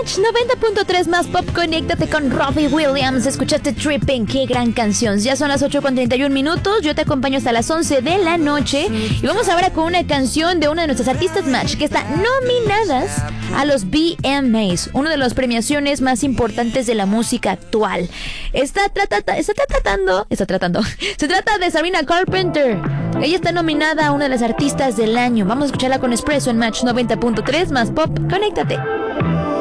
Match 90.3 más pop, conéctate con Robbie Williams. Escuchaste Tripping, qué gran canción. Ya son las 8:31. Yo te acompaño hasta las 11 de la noche. Y vamos ahora con una canción de una de nuestras artistas Match que está nominadas a los VMAs, una de las premiaciones más importantes de la música actual. Se trata de Sabrina Carpenter. Ella está nominada a una de las artistas del año. Vamos a escucharla con Expresso en Match 90.3 más pop, conéctate.